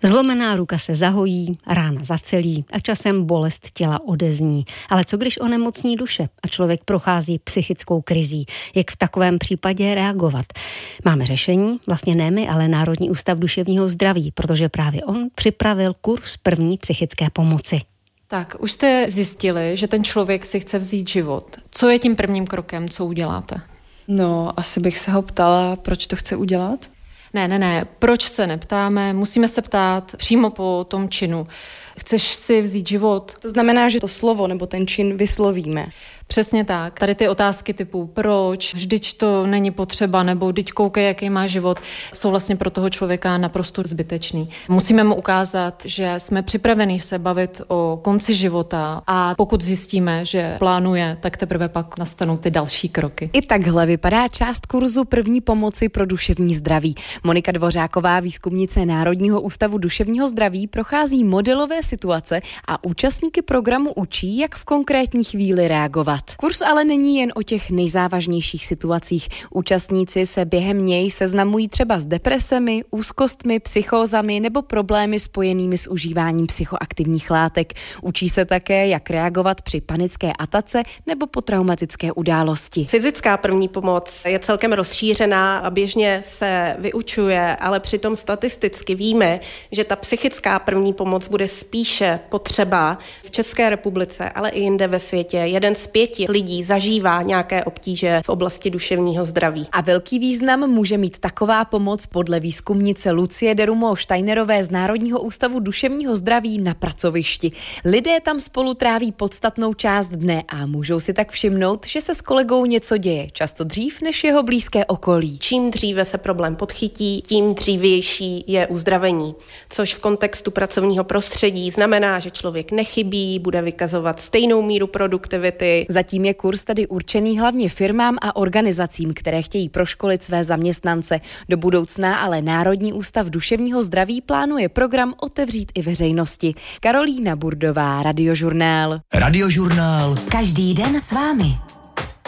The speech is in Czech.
Zlomená ruka se zahojí, rána zacelí a časem bolest těla odezní. Ale co když onemocní duše a člověk prochází psychickou krizí? Jak v takovém případě reagovat? Máme řešení, vlastně ne my, ale Národní ústav duševního zdraví, protože právě on připravil kurz první psychické pomoci. Tak, už jste zjistili, že ten člověk si chce vzít život. Co je tím prvním krokem, co uděláte? No, asi bych se ho ptala, proč to chce udělat. Ne, proč se neptáme, musíme se ptát přímo po tom činu. Chceš si vzít život? To znamená, že to slovo nebo ten čin vyslovíme. Přesně tak. Tady ty otázky typu proč, vždyť to není potřeba, nebo vždyť koukej, jaký má život, jsou vlastně pro toho člověka naprosto zbytečný. Musíme mu ukázat, že jsme připraveni se bavit o konci života a pokud zjistíme, že plánuje, tak teprve pak nastanou ty další kroky. I takhle vypadá část kurzu první pomoci pro duševní zdraví. Monika Dvořáková, výzkumnice Národního ústavu duševního zdraví, prochází modelové situace a účastníky programu učí, jak v konkrétní chvíli reagovat. Kurz ale není jen o těch nejzávažnějších situacích. Účastníci se během něj seznamují třeba s depresemi, úzkostmi, psychózami nebo problémy spojenými s užíváním psychoaktivních látek. Učí se také, jak reagovat při panické atace nebo po traumatické události. Fyzická první pomoc je celkem rozšířená a běžně se vyučuje, ale přitom statisticky víme, že ta psychická první pomoc bude spíše potřeba v České republice, ale i jinde ve světě. 1 z 5 lidí zažívá nějaké obtíže v oblasti duševního zdraví. A velký význam může mít taková pomoc podle výzkumnice Lucie Derumou-Steinerové z Národního ústavu duševního zdraví na pracovišti. Lidé tam spolu tráví podstatnou část dne a můžou si tak všimnout, že se s kolegou něco děje, často dřív než jeho blízké okolí. Čím dříve se problém podchytí, tím dřívější je uzdravení, což v kontextu pracovního prostředí znamená, že člověk nechybí, bude vykazovat stejnou míru produktivity. Zatím je kurz tedy určený hlavně firmám a organizacím, které chtějí proškolit své zaměstnance. Do budoucna ale Národní ústav duševního zdraví plánuje program otevřít i veřejnosti. Karolína Burdová, Radiožurnál. Radiožurnál. Každý den s vámi.